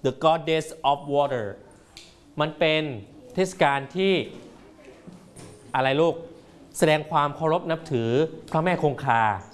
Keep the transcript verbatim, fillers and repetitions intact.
the goddess of water มันเป็นเทศกาลที่อะไรลูกแสดงความเคารพนับถือพระแม่คงคา